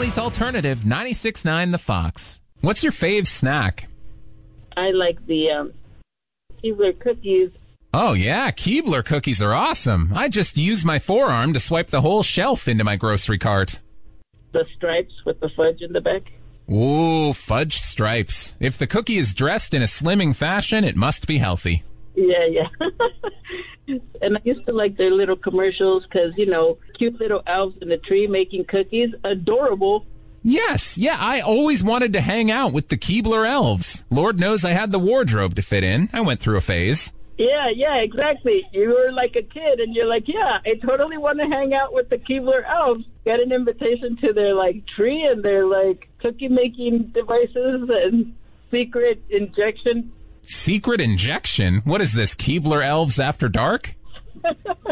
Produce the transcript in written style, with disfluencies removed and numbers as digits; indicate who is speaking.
Speaker 1: Valley's Alternative 96.9 The Fox. What's your fave snack?
Speaker 2: I like the Keebler cookies.
Speaker 1: Oh, yeah, Keebler cookies are awesome. I just use my forearm to swipe the whole shelf into my grocery cart.
Speaker 2: The stripes with the fudge in the back.
Speaker 1: Ooh, fudge stripes. If the cookie is dressed in a slimming fashion, it must be healthy.
Speaker 2: Yeah. And I used to like their little commercials because, cute little elves in the tree making cookies. Adorable.
Speaker 1: Yes, yeah, I always wanted to hang out with the Keebler elves. Lord knows I had the wardrobe to fit in. I went through a phase.
Speaker 2: Yeah, exactly. You were like a kid, and you're like, yeah, I totally want to hang out with the Keebler elves. Got an invitation to their, tree and their, cookie-making devices and secret injection.
Speaker 1: Secret injection? What is this, Keebler elves after dark?